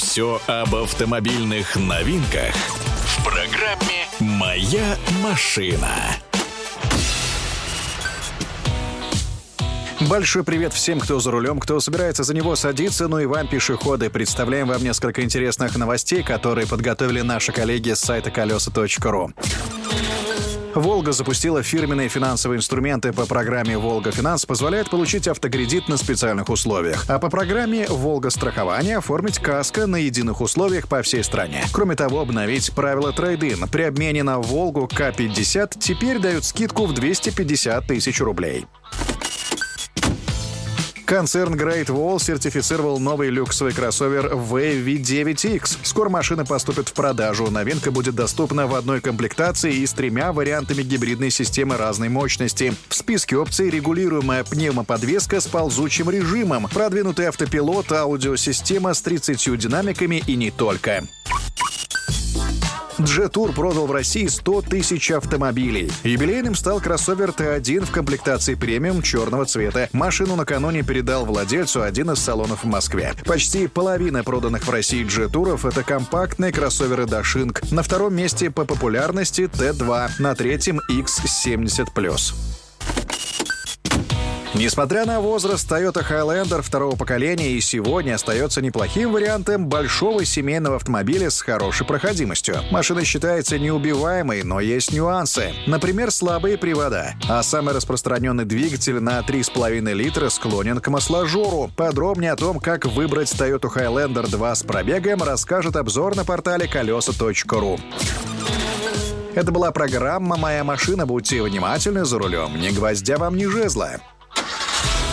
Все об автомобильных новинках в программе «Моя машина». Большой привет всем, кто за рулем, кто собирается за него садиться, ну и вам, пешеходы. Представляем вам несколько интересных новостей, которые подготовили наши коллеги с сайта колеса.ру. «Волга» запустила фирменные финансовые инструменты по программе «Волга Финанс», позволяет получить автокредит на специальных условиях. А по программе «Волга Страхование» оформить каско на единых условиях по всей стране. Кроме того, обновить правила трейд-ин. При обмене на «Волгу» К-50 теперь дают скидку в 250 тысяч рублей. Концерн Great Wall сертифицировал новый люксовый кроссовер V9X. Скоро машина поступит в продажу. Новинка будет доступна в одной комплектации и с 3 вариантами гибридной системы разной мощности. В списке опций регулируемая пневмоподвеска с ползучим режимом, продвинутый автопилот, аудиосистема с 30 динамиками и не только. Jetour продал в России 100 тысяч автомобилей. Юбилейным стал кроссовер Т1 в комплектации премиум черного цвета. Машину накануне передал владельцу один из салонов в Москве. Почти половина проданных в России Jetour'ов — это компактные кроссоверы Daching. На втором месте по популярности Т2, на третьем X70+. Несмотря на возраст, Toyota Highlander второго поколения и сегодня остается неплохим вариантом большого семейного автомобиля с хорошей проходимостью. Машина считается неубиваемой, но есть нюансы. Например, слабые привода. А самый распространенный двигатель на 3,5 литра склонен к масложору. Подробнее о том, как выбрать Toyota Highlander 2 с пробегом, расскажет обзор на портале колеса.ру. Это была программа «Моя машина». Будьте внимательны за рулем. Ни гвоздя вам, ни жезла.